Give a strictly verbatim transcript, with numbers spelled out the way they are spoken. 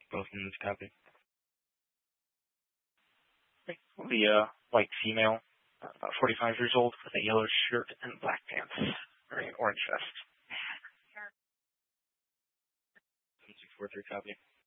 Both names copy. The uh, white female, uh, about forty-five years old, with a yellow shirt and black pants, wearing an orange vest. Four three copy.